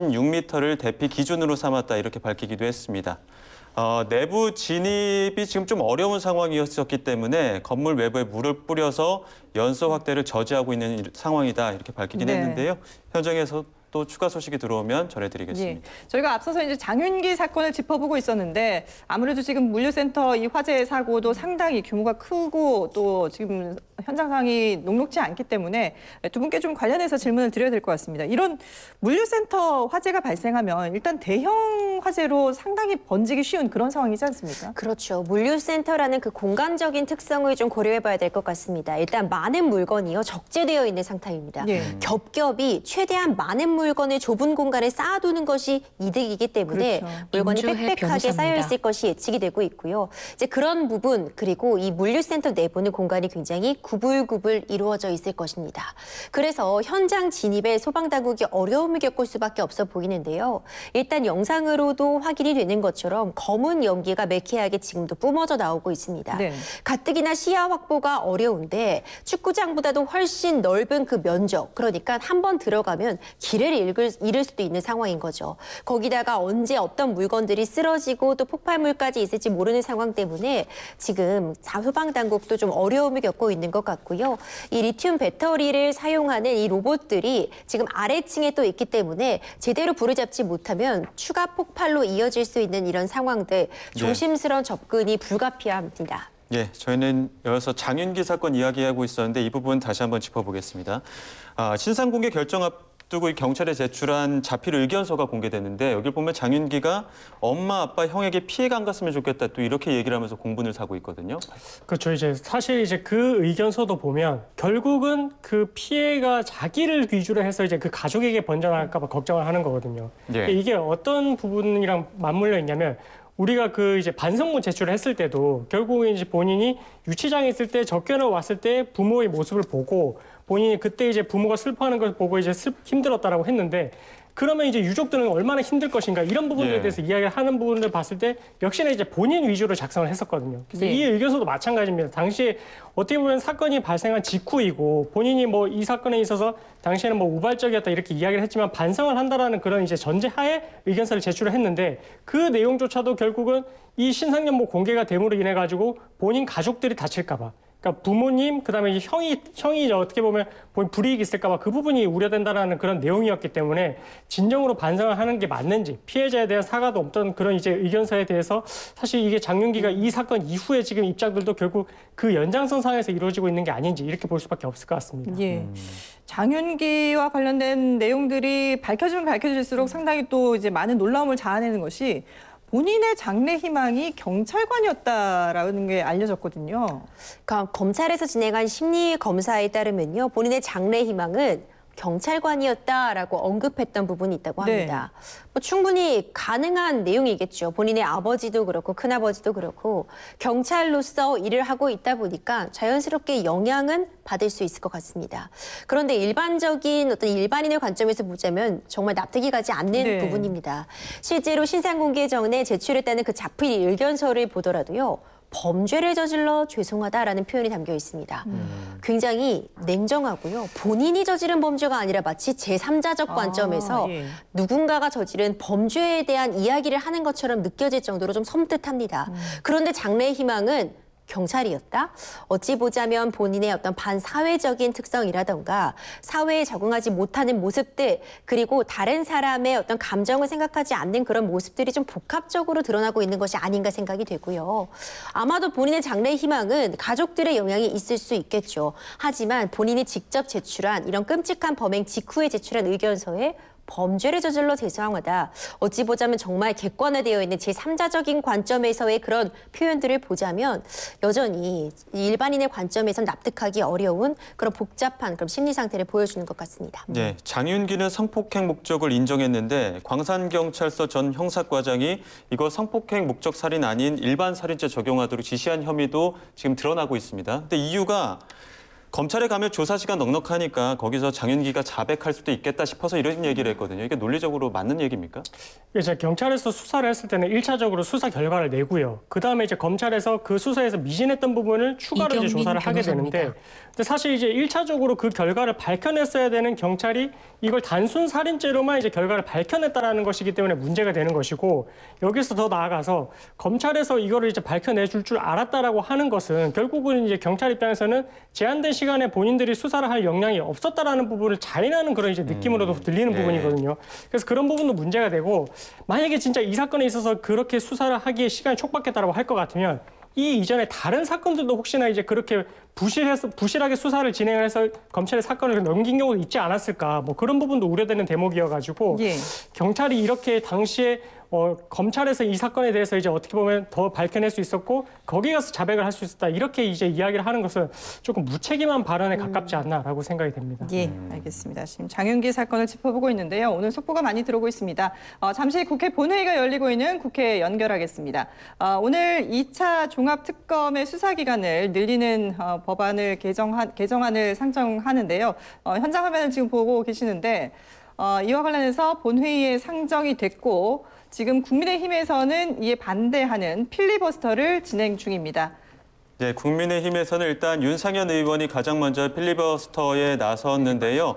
6m를 대피 기준으로 삼았다 이렇게 밝히기도 했습니다. 내부 진입이 지금 좀 어려운 상황이었기 때문에 건물 외부에 물을 뿌려서 연소 확대를 저지하고 있는 상황이다 이렇게 밝히긴 했는데요. 현장에서 또 추가 소식이 들어오면 전해드리겠습니다. 저희가 앞서서 이제 장윤기 사건을 짚어보고 있었는데 아무래도 지금 물류센터 이 화재 사고도 상당히 규모가 크고 또 지금 현장 상황이 녹록지 않기 때문에 두 분께 좀 관련해서 질문을 드려야 될 것 같습니다. 이런 물류센터 화재가 발생하면 일단 대형 화재로 상당히 번지기 쉬운 그런 상황이지 않습니까? 그렇죠. 물류센터라는 그 공간적인 특성을 좀 고려해봐야 될 것 같습니다. 일단 많은 물건이요 적재되어 있는 상태입니다. 겹겹이 최대한 많은 물건을 좁은 공간에 쌓아두는 것이 이득이기 때문에 물건이 빽빽하게 쌓여있을 것이 예측이 되고 있고요. 이제 그런 부분 그리고 이 물류센터 내부는 공간이 굉장히 구불구불 이루어져 있을 것입니다. 그래서 현장 진입에 소방당국이 어려움을 겪을 수밖에 없어 보이는데요. 일단 영상으로도 확인이 되는 것처럼 검은 연기가 매캐하게 지금도 뿜어져 나오고 있습니다. 가뜩이나 시야 확보가 어려운데 축구장보다도 훨씬 넓은 그 면적, 그러니까 한 번 들어가면 길을 잃을 수도 있는 상황인 거죠. 거기다가 언제 어떤 물건들이 쓰러지고 또 폭발물까지 있을지 모르는 상황 때문에 지금 소방당국도 좀 어려움을 겪고 있는 것 같고요. 이 리튬 배터리를 사용하는 이 로봇들이 지금 아래층에 또 있기 때문에 제대로 불을 잡지 못하면 추가 폭발로 이어질 수 있는 이런 상황들 조심스러운 접근이 불가피합니다. 저희는 이어서 장윤기 사건 이야기하고 있었는데 이 부분 다시 한번 짚어보겠습니다. 신상 공개 결정 앞두고 경찰에 제출한 자필 의견서가 공개됐는데 여기 보면 장윤기가 엄마, 아빠, 형에게 피해가 안 갔으면 좋겠다 또 이렇게 얘기를 하면서 공분을 사고 있거든요. 그렇죠. 사실 그 의견서도 보면 결국은 그 피해가 자기를 위주로 해서 그 가족에게 번져나갈까 봐 걱정을 하는 거거든요. 이게 어떤 부분이랑 맞물려 있냐면 우리가 반성문 제출을 했을 때도 결국은 본인이 유치장에 있을 때 접견을 왔을 때 부모의 모습을 보고 본인이 그때 부모가 슬퍼하는 걸 보고 힘들었다라고 했는데 그러면 유족들은 얼마나 힘들 것인가 이런 부분들에 대해서 이야기를 하는 부분을 봤을 때 역시나 본인 위주로 작성을 했었거든요. 그래서 이 의견서도 마찬가지입니다. 당시에 어떻게 보면 사건이 발생한 직후이고 본인이 이 사건에 있어서 당시에는 우발적이었다 이렇게 이야기를 했지만 반성을 한다라는 그런 전제하에 의견서를 제출을 했는데 그 내용조차도 결국은 이 신상연모 공개가 됨으로 인해 가지고 본인 가족들이 다칠까 봐. 그러니까 부모님, 그다음에 형이 어떻게 보면 불이익이 있을까 봐 그 부분이 우려된다는 그런 내용이었기 때문에 진정으로 반성을 하는 게 맞는지 피해자에 대한 사과도 없던 그런 의견서에 대해서 사실 이게 장윤기가 이 사건 이후에 지금 입장들도 결국 그 연장선상에서 이루어지고 있는 게 아닌지 이렇게 볼 수밖에 없을 것 같습니다. 장윤기와 관련된 내용들이 밝혀지면 밝혀질수록 상당히 또 많은 놀라움을 자아내는 것이 본인의 장래 희망이 경찰관이었다라는 게 알려졌거든요. 그러니까 검찰에서 진행한 심리 검사에 따르면요, 본인의 장래 희망은 경찰관이었다라고 언급했던 부분이 있다고 합니다. 충분히 가능한 내용이겠죠. 본인의 아버지도 그렇고 큰아버지도 그렇고 경찰로서 일을 하고 있다 보니까 자연스럽게 영향은 받을 수 있을 것 같습니다. 그런데 일반적인 일반인의 관점에서 보자면 정말 납득이 가지 않는 부분입니다. 실제로 신상 공개 전에 제출했다는 그 자필 의견서를 보더라도요. 범죄를 저질러 죄송하다라는 표현이 담겨 있습니다. 굉장히 냉정하고요. 본인이 저지른 범죄가 아니라 마치 제3자적 관점에서 누군가가 저지른 범죄에 대한 이야기를 하는 것처럼 느껴질 정도로 좀 섬뜩합니다. 그런데 장래 희망은 경찰이었다? 어찌 보자면 본인의 어떤 반사회적인 특성이라던가 사회에 적응하지 못하는 모습들 그리고 다른 사람의 어떤 감정을 생각하지 않는 그런 모습들이 좀 복합적으로 드러나고 있는 것이 아닌가 생각이 되고요. 아마도 본인의 장래 희망은 가족들의 영향이 있을 수 있겠죠. 하지만 본인이 직접 제출한 이런 끔찍한 범행 직후에 제출한 의견서에 범죄를 저질러 죄송하다. 어찌 보자면 정말 객관화되어 있는 제3자적인 관점에서의 그런 표현들을 보자면 여전히 일반인의 관점에서 납득하기 어려운 그런 복잡한 그런 심리 상태를 보여주는 것 같습니다. 장윤기는 성폭행 목적을 인정했는데 광산경찰서 전 형사과장이 이거 성폭행 목적 살인 아닌 일반 살인죄 적용하도록 지시한 혐의도 지금 드러나고 있습니다. 근데 이유가 검찰에 가면 조사 시간 넉넉하니까 거기서 장윤기가 자백할 수도 있겠다 싶어서 이런 얘기를 했거든요. 이게 논리적으로 맞는 얘기입니까? 이제 경찰에서 수사를 했을 때는 1차적으로 수사 결과를 내고요. 그다음에 이제 검찰에서 그 수사에서 미진했던 부분을 추가로 이제 조사를 하게 되는데, 근데 사실 이제 1차적으로 그 결과를 밝혀냈어야 되는 경찰이 이걸 단순 살인죄로만 이제 결과를 밝혀냈다라는 것이기 때문에 문제가 되는 것이고, 여기서 더 나아가서 검찰에서 이거를 이제 밝혀내줄 줄 알았다라고 하는 것은 결국은 이제 경찰 입장에서는 제한된 시간에 본인들이 수사를 할 역량이 없었다라는 부분을 자인하는 그런 이제 느낌으로도 들리는 부분이거든요. 그래서 그런 부분도 문제가 되고, 만약에 진짜 이 사건에 있어서 그렇게 수사를 하기에 시간이 촉박했다고 할 것 같으면 이 이전에 다른 사건들도 혹시나 이제 그렇게 부실하게 수사를 진행해서 검찰의 사건을 넘긴 경우도 있지 않았을까, 뭐 그런 부분도 우려되는 대목이어가지고 경찰이 이렇게 당시에 검찰에서 이 사건에 대해서 이제 어떻게 보면 더 밝혀낼 수 있었고 거기 가서 자백을 할 수 있었다, 이렇게 이제 이야기를 하는 것은 조금 무책임한 발언에 가깝지 않나라고 생각이 됩니다. 예, 알겠습니다. 지금 장윤기 사건을 짚어보고 있는데요. 오늘 속보가 많이 들어오고 있습니다. 잠시 국회 본회의가 열리고 있는 국회 연결하겠습니다. 오늘 2차 종합특검의 수사 기간을 늘리는 법안을 개정안을 상정하는데요. 현장 화면을 지금 보고 계시는데 이와 관련해서 본회의에 상정이 됐고 지금 국민의힘에서는 이에 반대하는 필리버스터를 진행 중입니다. 네, 국민의힘에서는 일단 윤상현 의원이 가장 먼저 필리버스터에 나섰는데요.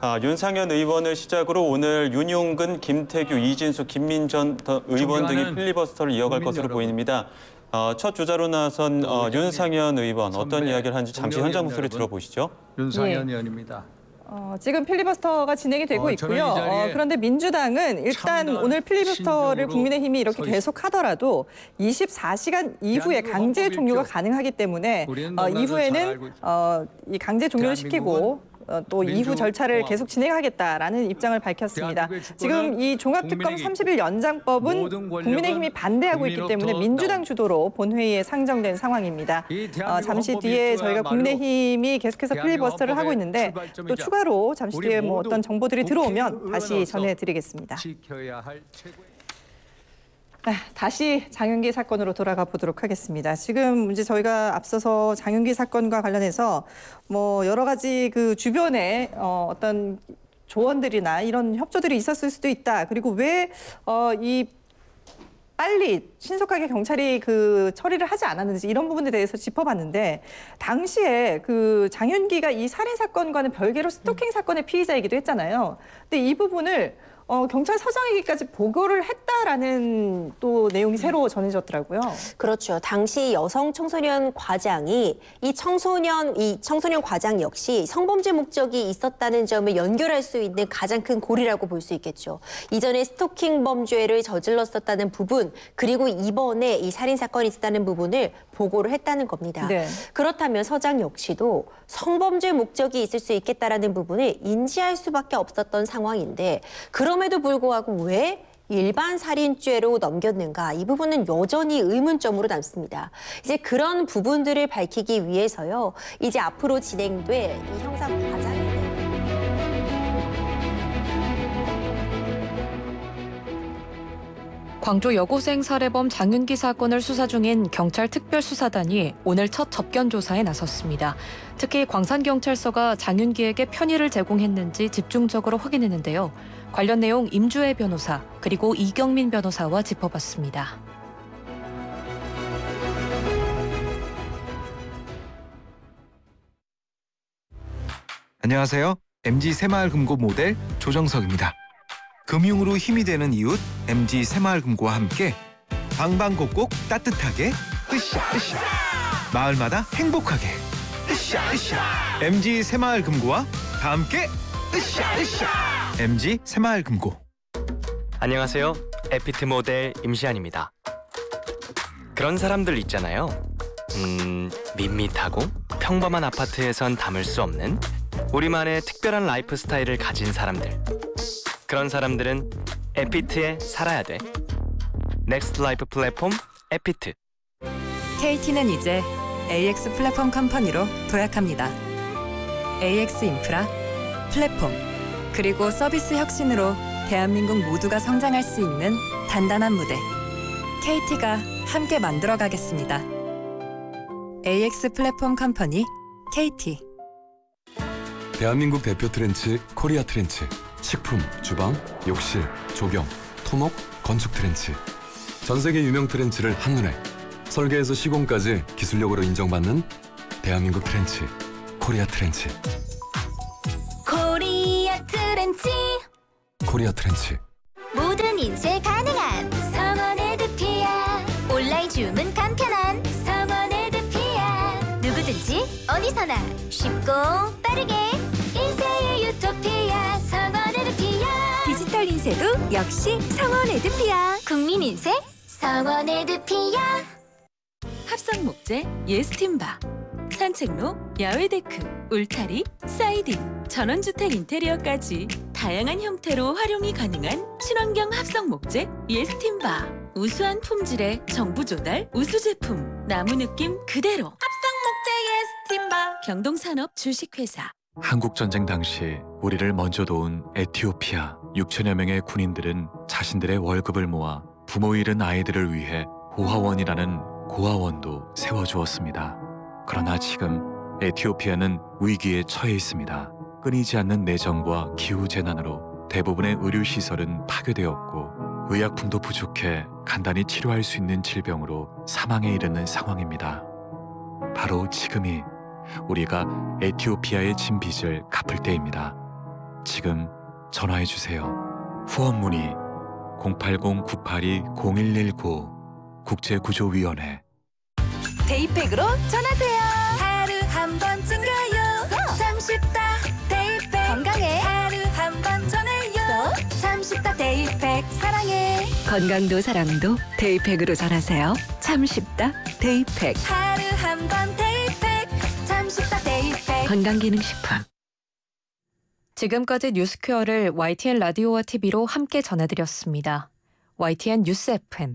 윤상현 의원을 시작으로 오늘 윤용근, 김태규, 이진수, 김민전 의원 등이 필리버스터를 이어갈 것으로 보입니다. 첫 주자로 나선 윤상현 의원 어떤 이야기를 하는지 잠시 현장 목소리 들어보시죠. 윤상현 의원입니다. 지금 필리버스터가 진행이 되고 있고요. 그런데 민주당은 일단 오늘 필리버스터를 국민의힘이 이렇게 계속 하더라도 24시간 이후에 강제 종료가 가능하기 때문에 이후에는 이 강제 종료를 시키고 또 이후 절차를 계속 진행하겠다라는 입장을 밝혔습니다. 지금 이 종합특검 30일 연장법은 국민의힘이 반대하고 있기 때문에 민주당 주도로 본회의에 상정된 상황입니다. 잠시 뒤에 저희가 국민의힘이 계속해서 필리버스터를 하고 있는데 또 추가로 잠시 뒤에 뭐 어떤 정보들이 들어오면 다시 전해드리겠습니다. 다시 장윤기 사건으로 돌아가 보도록 하겠습니다. 지금 이제 저희가 앞서서 장윤기 사건과 관련해서 뭐 여러 가지 그 주변에 어떤 조언들이나 이런 협조들이 있었을 수도 있다. 그리고 왜 이 빨리 신속하게 경찰이 그 처리를 하지 않았는지 이런 부분에 대해서 짚어봤는데 당시에 그 장윤기가 이 살인 사건과는 별개로 스토킹 사건의 피의자이기도 했잖아요. 근데 이 부분을 경찰서장에게까지 보고를 했다라는 또 내용이 새로 전해졌더라고요. 그렇죠. 당시 여성 청소년 과장이 이 청소년 과장 역시 성범죄 목적이 있었다는 점을 연결할 수 있는 가장 큰 고리라고 볼 수 있겠죠. 이전에 스토킹 범죄를 저질렀었다는 부분, 그리고 이번에 이 살인 사건이 있었다는 부분을 보고를 했다는 겁니다. 네. 그렇다면 서장 역시도 성범죄 목적이 있을 수 있겠다라는 부분을 인지할 수밖에 없었던 상황인데 그럼에도 불구하고 왜 일반 살인죄로 넘겼는가, 이 부분은 여전히 의문점으로 남습니다. 이제 그런 부분들을 밝히기 위해서요, 이제 앞으로 진행될 이 형사 과정을 광주 여고생 살해범 장윤기 사건을 수사 중인 경찰 특별수사단이 오늘 첫 접견 조사에 나섰습니다. 특히 광산경찰서가 장윤기에게 편의를 제공했는지 집중적으로 확인했는데요. 관련 내용 임주혜 변호사 그리고 이경민 변호사와 짚어봤습니다. 안녕하세요. MG 새마을금고 모델 조정석입니다. 금융으로 힘이 되는 이웃 MG 새마을금고와 함께 방방곡곡 따뜻하게 으쌰으쌰, 마을마다 행복하게 으쌰으쌰, MG 새마을금고와 다 함께 으쌰으쌰, MG 새마을금고. 안녕하세요. 에피트 모델 임시안입니다. 그런 사람들 있잖아요. 밋밋하고 평범한 아파트에선 담을 수 없는 우리만의 특별한 라이프 스타일을 가진 사람들. 그런 사람들은 에피트에 살아야 돼. 넥스트 라이프 플랫폼 에피트. KT는 이제 AX 플랫폼 컴퍼니로 도약합니다. AX 인프라, 플랫폼, 그리고 서비스 혁신으로 대한민국 모두가 성장할 수 있는 단단한 무대. KT가 함께 만들어가겠습니다. AX 플랫폼 컴퍼니 KT. 대한민국 대표 트렌치 코리아 트렌치. 식품, 주방, 욕실, 조경, 토목, 건축 트렌치. 전 세계 유명 트렌치를 한눈에 설계에서 시공까지 기술력으로 인정받는 대한민국 트렌치 코리아 트렌치. 코리아 트렌치. 코리아 트렌치. 모든 인쇄 가능한 성원 에드피아. 온라인 주문 간편한 성원 에드피아. 누구든지 어디서나 쉽고 빠르게 인쇄의 유토피아 성원 에드피아. 디지털 인쇄도 역시 성원 에드피아. 국민 인쇄 성원 에드피아. 합성 목재 예스팀바, 산책로, 야외 데크, 울타리, 사이딩, 전원주택 인테리어까지 다양한 형태로 활용이 가능한 친환경 합성 목재 예스팀바. 우수한 품질의 정부 조달 우수 제품, 나무 느낌 그대로. 합성 목재 예스팀바. 경동산업 주식회사. 한국 전쟁 당시 우리를 먼저 도운 에티오피아 6천여 명의 군인들은 자신들의 월급을 모아 부모 잃은 아이들을 위해 고아원이라는 고아원도 세워주었습니다. 그러나 지금 에티오피아는 위기에 처해 있습니다. 끊이지 않는 내전과 기후재난으로 대부분의 의료시설은 파괴되었고 의약품도 부족해 간단히 치료할 수 있는 질병으로 사망에 이르는 상황입니다. 바로 지금이 우리가 에티오피아의 진 빚을 갚을 때입니다. 지금 전화해주세요. 후원 문의 080-982-0119 국제구조위원회. 데이팩으로 전하세요. 하루 한 번쯤 가요. 참 쉽다 데이팩. 건강해 하루 한 번 전해요. 참 쉽다 데이팩. 사랑해. 건강도 사랑도 데이팩으로 전하세요. 참 쉽다 데이팩. 하루 한 번 데이팩. 참 쉽다 데이팩. 건강기능식품. 지금까지 뉴스퀘어를 YTN 라디오와 TV로 함께 전해드렸습니다. YTN 뉴스 FM.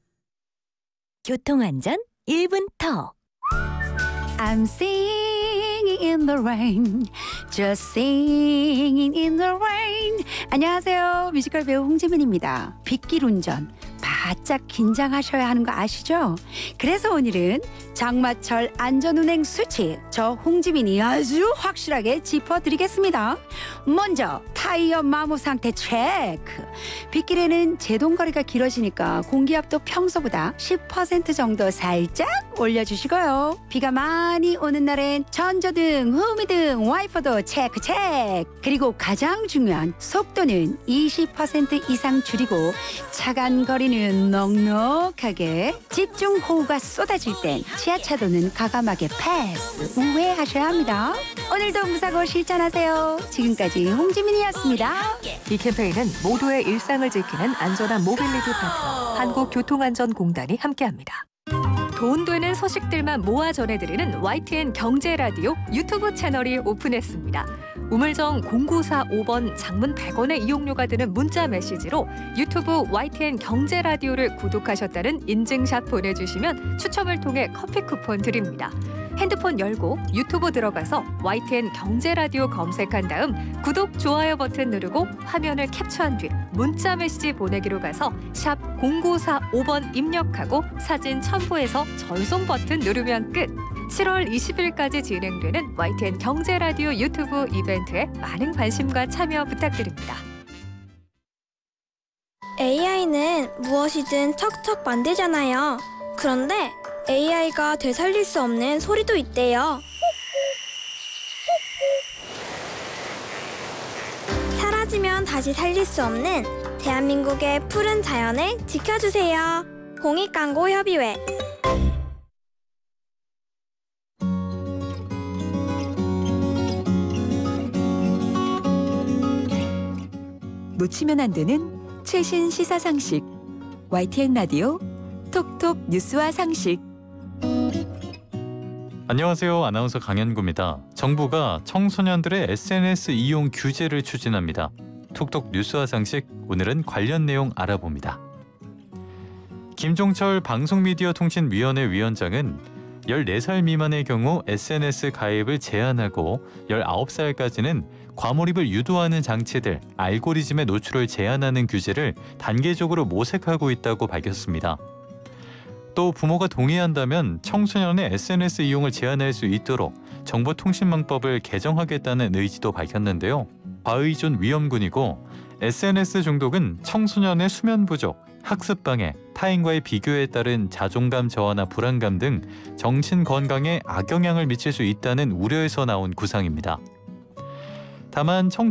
교통안전 1분 더. I'm singing in the rain, just singing in the rain. 안녕하세요. 뮤지컬 배우 홍지민입니다. 빗길 운전 바짝 긴장하셔야 하는 거 아시죠? 그래서 오늘은 장마철 안전운행 수칙 저 홍지민이 아주 확실하게 짚어드리겠습니다. 먼저 타이어 마모 상태 체크. 빗길에는 제동거리가 길어지니까 공기압도 평소보다 10% 정도 살짝 올려주시고요. 비가 많이 오는 날엔 전조등, 후미등, 와이퍼도 체크. 그리고 가장 중요한 속도는 20% 이상 줄이고 차간 거리는 넉넉하게. 집중 호우가 쏟아질 땐 지하차도는 과감하게 패스, 우회하셔야 합니다. 오늘도 무사고 실천하세요. 지금까지 홍지민이었습니다. 이 캠페인은 모두의 일상을 지키는 안전한 모빌리티 파트너 한국교통안전공단이 함께합니다. 돈 되는 소식들만 모아 전해드리는 YTN 경제라디오 유튜브 채널이 오픈했습니다. 우물정 0945번 장문 100원의 이용료가 드는 문자 메시지로 유튜브 YTN 경제라디오를 구독하셨다는 인증샷 보내주시면 추첨을 통해 커피 쿠폰 드립니다. 핸드폰 열고 유튜브 들어가서 YTN 경제라디오 검색한 다음 구독, 좋아요 버튼 누르고 화면을 캡처한 뒤 문자 메시지 보내기로 가서 샵 0945번 입력하고 사진 첨부해서 전송 버튼 누르면 끝. 7월 20일까지 진행되는 YTN 경제라디오 유튜브 이벤트에 많은 관심과 참여 부탁드립니다. AI는 무엇이든 척척 만들잖아요. 그런데 AI가 되살릴 수 없는 소리도 있대요. 사라지면 다시 살릴 수 없는 대한민국의 푸른 자연을 지켜주세요. 공익광고협의회. 놓치면 안 되는 최신 시사 상식. YTN 라디오 톡톡 뉴스와 상식. 안녕하세요. 아나운서 강현구입니다. 정부가 청소년들의 SNS 이용 규제를 추진합니다. 톡톡 뉴스와 상식, 오늘은 관련 내용 알아봅니다. 김종철 방송미디어통신위원회 위원장은 14살 미만의 경우 SNS 가입을 제한하고 19살까지는 과몰입을 유도하는 장치들, 알고리즘의 노출을 제한하는 규제를 단계적으로 모색하고 있다고 밝혔습니다. 또 부모가 동의한다면 청소년의 SNS 이용을 제한할 수 있도록 정보통신망법을 개정하겠다는 의지도 밝혔는데요. 과의존 위험군이고 SNS 중독은 청소년의 수면 부족, 학습 방해, 타인과의 비교에 따른 자존감 저하나 불안감 등 정신 건강에 악영향을 미칠 수 있다는 우려에서 나온 구상입니다. 다만